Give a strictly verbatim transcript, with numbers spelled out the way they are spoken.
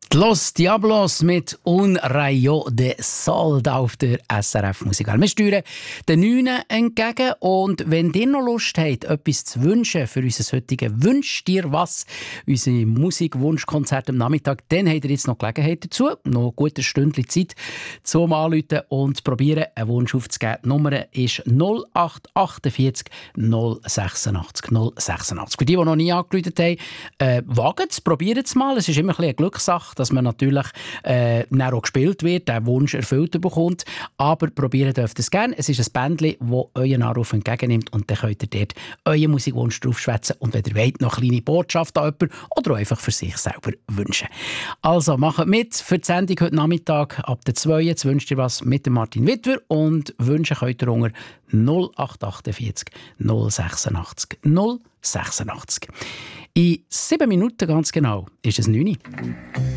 Los Diablos mit Un Rayo de Sol auf der S R F Musik. Wir steuern den Neunen entgegen und wenn ihr noch Lust habt, etwas zu wünschen für unser heutiges «Wünsch dir was», unser Musikwunschkonzert am Nachmittag, dann habt ihr jetzt noch Gelegenheit dazu, noch ein gutes Stündchen Zeit zum Anrufen und probieren, einen Wunsch aufzugeben. Die Nummer ist null acht achtundvierzig null sechsundachtzig null sechsundachtzig. Für die, die noch nie angerufen haben, äh, wagt es, probiert es mal. Es ist immer ein bisschen eine Glückssache, dass man natürlich äh, auch gespielt wird, der Wunsch erfüllt bekommt. Aber probieren dürft ihr es gerne. Es ist ein Bändchen, das euren Anruf entgegennimmt und dann könnt ihr dort euren Musikwunsch draufschwätzen und wenn ihr wollt, noch eine kleine Botschaft an jemanden oder auch einfach für sich selber wünschen. Also macht mit für die Sendung heute Nachmittag ab der zwei. Jetzt wünscht ihr was mit dem Martin Wittwer und wünschen könnt ihr unter null acht achtundvierzig null sechsundachtzig null sechsundachtzig. In sieben Minuten ganz genau ist es neun Uhr.